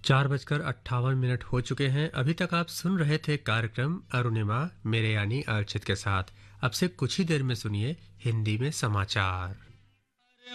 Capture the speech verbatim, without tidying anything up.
चार बजकर अट्ठावन मिनट हो चुके हैं। अभी तक आप सुन रहे थे कार्यक्रम अरुणिमा मेरे यानी अर्चित के साथ। अब से कुछ ही देर में सुनिए हिंदी में समाचार।